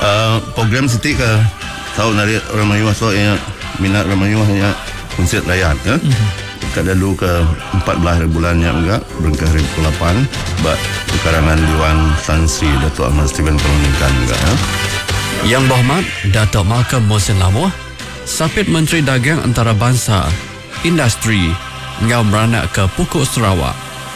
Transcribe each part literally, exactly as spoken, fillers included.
uh, program Siti ke tahu dari orang Melayu masuk yang minat orang Melayu hanya konsert rakyat ya. Mm-hmm. Dekat dulu ke empat belas bulan yang enggak berangkat hari delapan buat pekarangan Dewan Tan Sri Datuk Ahmad Stephen Perlindungan juga ya. Yang Berhormat Datuk Malcolm Mohsin Lamuh, Sapit Menteri Dagang Antarabangsa, Industri, ngau beranak ke Pokok Sarawak.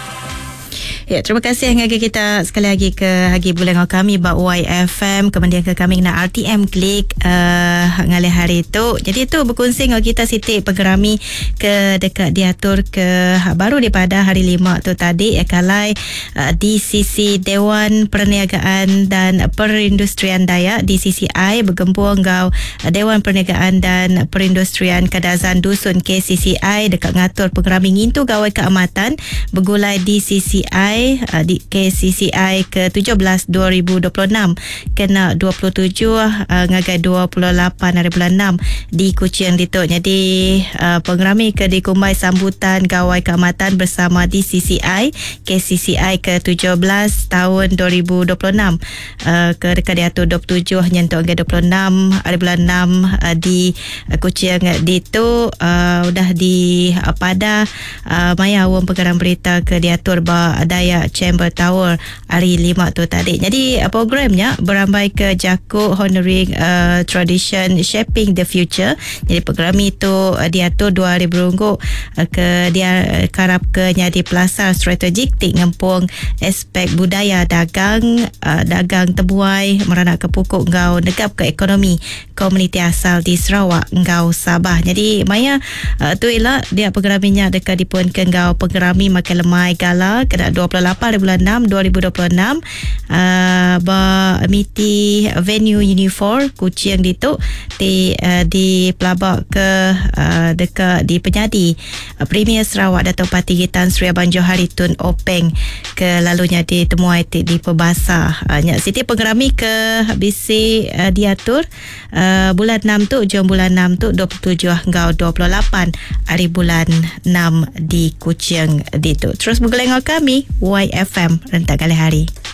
Ya, terima kasih ngagi kita sekali lagi ke hagi bulan ngau kami ba Y F M kemudian ke kami na R T M klik uh, ngalih hari tu. Jadi tu berkongsi ngau kita Siti pengerami ke dekat diatur ke baru daripada hari lima tu tadi ekalai uh, D C C Dewan Perniagaan dan Perindustrian Dayak D C C I bergempur ngau uh, Dewan Perniagaan dan Perindustrian Kadazan Dusun K C C I dekat ngatur pengerami ngintu gawai keamatan bergulai D C C I Uh, di K C C I ke tujuh belas dua ribu dua puluh enam kena dua puluh tujuh uh, ngagai dua puluh lapan hari bulan enam di Kuching Dituk. Jadi uh, pengerami ke dikumbai sambutan gawai keamatan bersama D C C I K C C I ke tujuh belas tahun dua ribu dua puluh enam uh, ke dekat diatur dua puluh tujuh nyentuh ngagai dua puluh enam hari bulan enam uh, di uh, Kuching Dituk uh, udah di uh, pada uh, maya awam pengarang berita ke diatur ba ada Chamber Tower hari lima tu tadi. Jadi uh, programnya berambai ke Jakuk Honoring uh, Tradition Shaping the Future. Jadi program itu uh, diatur dua ribu ringgit uh, ke dia uh, karap ke nyadi pelasar strategik tik ngempung aspek budaya dagang uh, dagang tebuai meranak ke pokok ngau negap ke ekonomi komuniti asal di Sarawak ngau Sabah. Jadi maya uh, tu ialah dia programinya dekat dipun ke ngau pengerami makan lemai gala kena dua puluh lapan bulan enam dua ribu dua puluh enam uh, ba miti venue Unifor Kuching Dituk di uh, di pelabak ke uh, dekat di penyadi uh, Premier Sarawak Datuk Patih Tan Sri Abang Johari Tun Openg ke lalunya ditemuai di, di Perbasa. Uh, Nyak Siti pengerami ke bisi uh, diatur uh, bulan enam tu jom bulan enam tu dua puluh tujuh hingga dua puluh lapan hari bulan enam di Kuching Dituk. Terus bergelengok kami Y F M rentak kali hari.